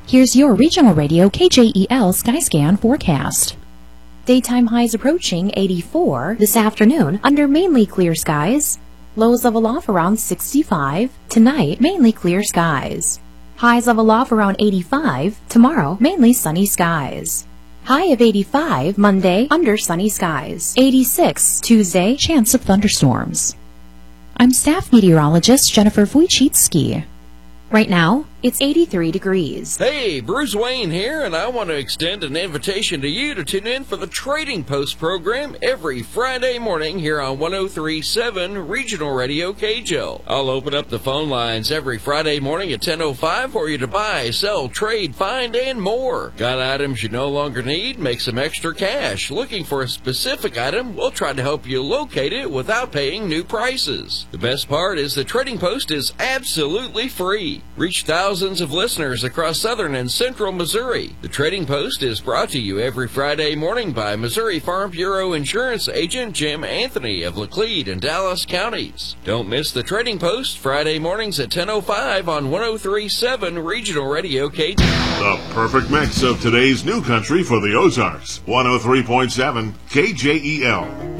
Here's your Regional Radio KJEL Skyscan forecast. Daytime highs approaching 84 this afternoon under mainly clear skies. Lows level off around 65. Tonight, mainly clear skies. Highs level off around 85. Tomorrow, mainly sunny skies. High of 85 Monday, under sunny skies. 86 Tuesday, chance of thunderstorms. I'm staff meteorologist Jennifer Wojcicki. Right now, it's 83 degrees. Hey, Bruce Wayne here, and I want to extend an invitation to you to tune in for the Trading Post program every Friday morning here on 103.7 Regional Radio KJEL. I'll open up the phone lines every Friday morning at 10:05 for you to buy, sell, trade, find, and more. Got items you no longer need? Make some extra cash. Looking for a specific item? We'll try to help you locate it without paying new prices. The best part is the Trading Post is absolutely free. Reach thousands of listeners across southern and central Missouri. The Trading Post is brought to you every Friday morning by Missouri Farm Bureau Insurance Agent Jim Anthony of Laclede and Dallas counties. Don't miss the Trading Post Friday mornings at 10:05 on 103.7 Regional Radio KJEL. The perfect mix of today's new country for the Ozarks. 103.7 KJEL.